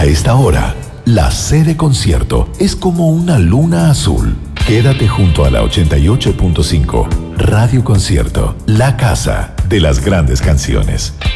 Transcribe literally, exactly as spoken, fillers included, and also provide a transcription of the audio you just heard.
A esta hora, la C de concierto es como una luna azul. Quédate junto a la ochenta y ocho punto cinco. Radio Concierto, la casa de las grandes canciones.